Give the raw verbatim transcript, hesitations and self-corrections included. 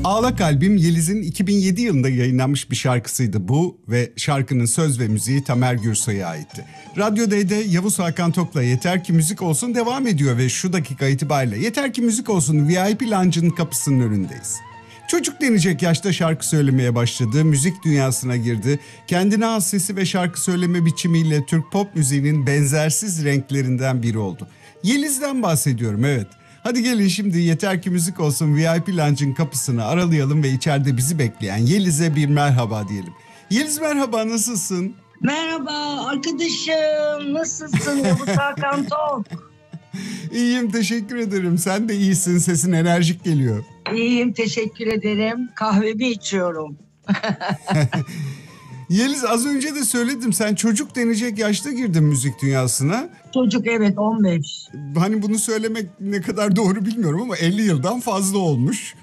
Ağla Kalbim Yeliz'in iki bin yedi yılında yayınlanmış bir şarkısıydı bu ve şarkının söz ve müziği Tamer Gürsoy'a aitti. Radyo D'de Yavuz Hakan Tok'la Yeter Ki Müzik Olsun devam ediyor ve şu dakika itibariyle Yeter Ki Müzik Olsun V I P Lounge'ın kapısının önündeyiz. Çocuk denecek yaşta şarkı söylemeye başladı, müzik dünyasına girdi. Kendine has sesi ve şarkı söyleme biçimiyle Türk pop müziğinin benzersiz renklerinden biri oldu. Yeliz'den bahsediyorum, evet. Hadi gelin şimdi Yeter Ki Müzik Olsun V I P Lounge'ın kapısını aralayalım ve içeride bizi bekleyen Yeliz'e bir merhaba diyelim. Yeliz merhaba, nasılsın? Merhaba arkadaşım, nasılsın Yavuz Hakan Tok? İyiyim, teşekkür ederim. Sen de iyisin, sesin enerjik geliyor. İyiyim, teşekkür ederim. Kahvemi içiyorum. Yeliz, az önce de söyledim, sen çocuk denecek yaşta girdin müzik dünyasına. Çocuk, evet, on beş. Hani bunu söylemek ne kadar doğru bilmiyorum ama elli yıldan fazla olmuş.